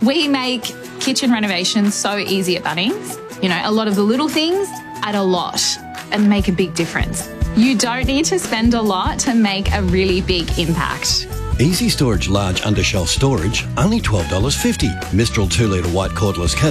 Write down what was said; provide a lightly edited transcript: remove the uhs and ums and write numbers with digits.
We make kitchen renovations so easy at Bunnings. You know, a lot of the little things add a lot and make a big difference. You don't need to spend a lot to make a really big impact. Easy Storage Large Undershelf Storage, only $12.50. Mistral 2 litre white cordless kettle,